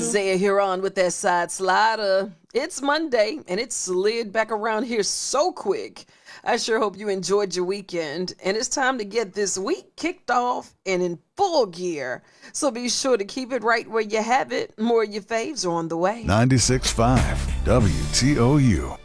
Zaya here on with that side slider. It's Monday and it slid back around here so quick. I sure hope you enjoyed your weekend, and it's time to get this week kicked off and in full gear. So be sure to keep it right where you have it. More of your faves are on the way. 96.5 WTOU.